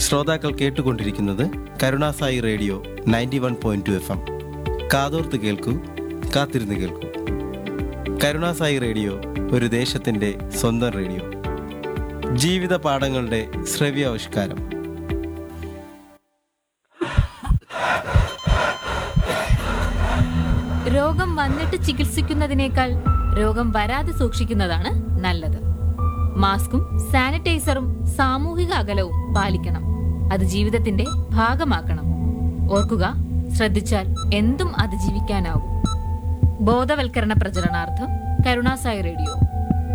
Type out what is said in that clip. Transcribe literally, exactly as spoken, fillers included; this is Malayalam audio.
ശ്രോതാക്കൾ കേട്ടുകൊണ്ടിരിക്കുന്നത് Karunasai radio ninety one point two F M. കാതോർത്ത് കേൾക്കൂ, കാത്തിരുന്ന് കേൾക്കൂ. കരുണാസായി റേഡിയോ ഒരു ദേശത്തിൻ്റെ സ്വന്തം റേഡിയോ. ജീവിത പാഠങ്ങളുടെ ശ്രവ്യാവിഷ്കാരം. രോഗം വന്നിട്ട് ചികിത്സിക്കുന്നതിനേക്കാൾ രോഗം വരാതെ സൂക്ഷിക്കുന്നതാണ് നല്ലത്. മാസ്കും സാനിറ്റൈസറും സാമൂഹിക അകലവും പാലിക്കണം. അത് ജീവിതത്തിന്റെ ഭാഗമാക്കണം. ഓർക്കുക, ശ്രദ്ധിച്ചാൽ എന്തും അതിജീവിക്കാനാവും. ബോധവൽക്കരണ പ്രചരണാർത്ഥം കരുണാസായി റേഡിയോ